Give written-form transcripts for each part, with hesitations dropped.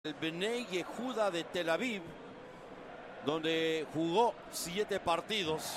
El Bnei Yehuda de Tel Aviv, donde jugó 7 partidos.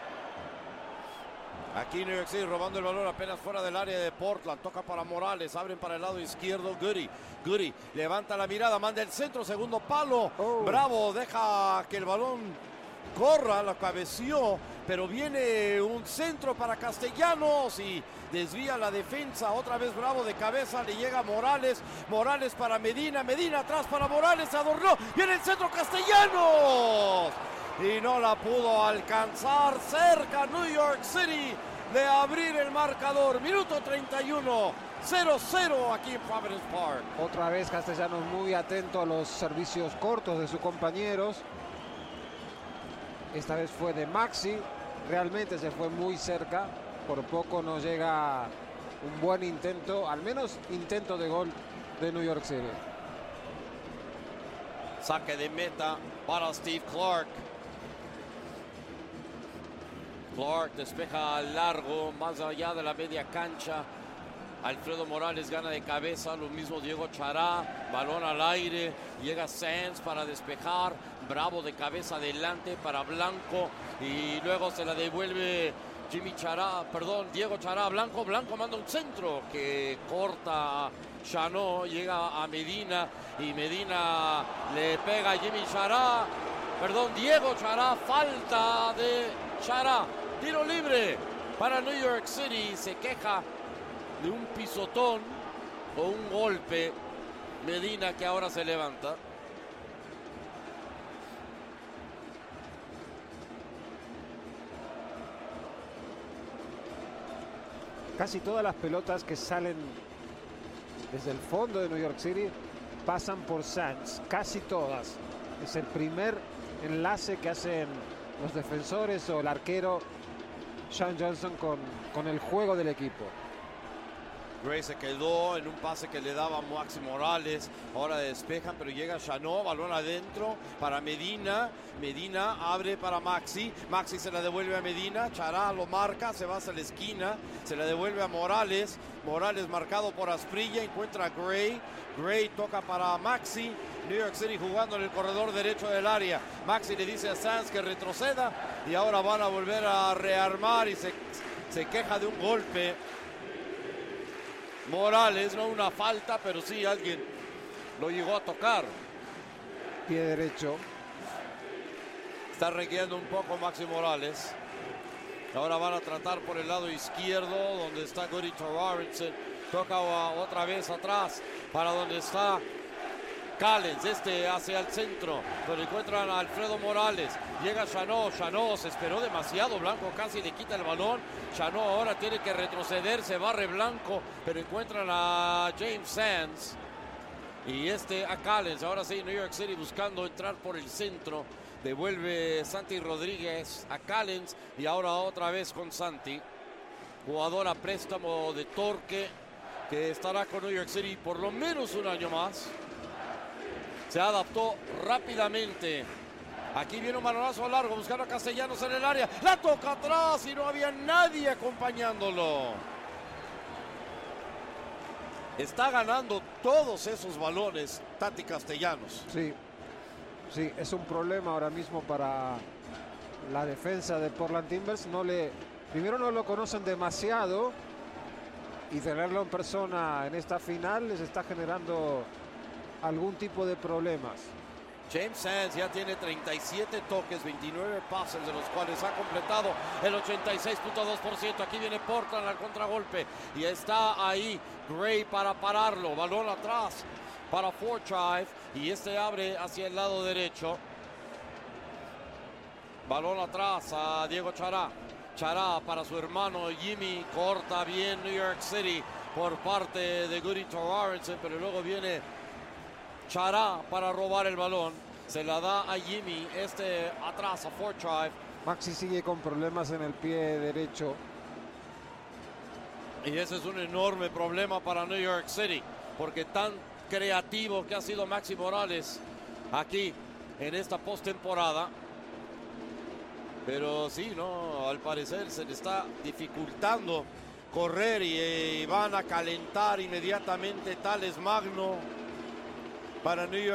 Aquí New York City robando el balón apenas fuera del área de Portland. Toca para Morales, abren para el lado izquierdo Goody levanta la mirada, manda el centro, segundo palo. Bravo, deja que el balón corra, la cabeció, pero viene un centro para Castellanos y desvía la defensa. Otra vez Bravo de cabeza, le llega Morales para Medina atrás para Morales, adornó, viene el centro Castellanos y no la pudo alcanzar. Cerca New York City de abrir el marcador. Minuto 31, 0-0 aquí en Providence Park. Otra vez Castellanos muy atento a los servicios cortos de sus compañeros. Esta vez fue de Maxi, realmente se fue muy cerca, por poco no llega un buen intento, al menos intento de gol de New York City. Saque de meta para Steve Clark. Clark despeja largo, más allá de la media cancha. Alfredo Morales gana de cabeza, lo mismo Diego Chará, balón al aire, llega Sands para despejar, Bravo de cabeza adelante para Blanco y luego se la devuelve Diego Chará, Blanco manda un centro que corta Chanot, llega a Medina y Medina le pega a Diego Chará, falta de Chará, tiro libre para New York City, se queja de un pisotón o un golpe Medina, que ahora se levanta. Casi todas las pelotas que salen desde el fondo de New York City pasan por Sands, casi todas. Es el primer enlace que hacen los defensores o el arquero Sean Johnson con el juego del equipo. Gray se quedó en un pase que le daba Maxi Morales. Ahora despejan, pero llega Chanot, balón adentro para Medina. Medina abre para Maxi. Maxi se la devuelve a Medina. Chará lo marca, se va hacia la esquina. Se la devuelve a Morales. Morales marcado por Asprilla, encuentra a Gray. Gray toca para Maxi. New York City jugando en el corredor derecho del área. Maxi le dice a Sands que retroceda. Y ahora van a volver a rearmar y se queja de un golpe. Morales, no una falta, pero sí alguien lo llegó a tocar. Pie derecho. Está requiriendo un poco Maxi Morales. Ahora van a tratar por el lado izquierdo, donde está Goody Torrance. Toca otra vez atrás, para donde está Callens, hacia el centro, donde encuentran a Alfredo Morales. Llega Chanot se esperó demasiado, Blanco casi le quita el balón. Chanot ahora tiene que retroceder, se barre Blanco, pero encuentran a James Sands y a Callens. Ahora sí, New York City buscando entrar por el centro. Devuelve Santi Rodríguez a Callens y ahora otra vez con Santi, jugador a préstamo de Torque, que estará con New York City por lo menos un año más. Se adaptó rápidamente. Aquí viene un balonazo largo, buscando a Castellanos en el área. La toca atrás y no había nadie acompañándolo. Está ganando todos esos balones Tati Castellanos. Sí, es un problema ahora mismo para la defensa de Portland Timbers. Primero no lo conocen demasiado y tenerlo en persona en esta final les está generando algún tipo de problemas. James Sands ya tiene 37 toques, 29 pases, de los cuales ha completado el 86.2%. Aquí viene Portland al contragolpe y está ahí Gray para pararlo. Balón atrás para Forsythe y abre hacia el lado derecho. Balón atrás a Diego Chará. Chará para su hermano Jimmy, corta bien New York City por parte de Goody Torrance, pero luego viene Chará para robar el balón. Se la da a Jimmy, atrás a Forsythe. Maxi sigue con problemas en el pie derecho. Y ese es un enorme problema para New York City, porque tan creativo que ha sido Maxi Morales aquí en esta postemporada. Pero sí, no, al parecer se le está dificultando correr y van a calentar inmediatamente Tales Magno para New York.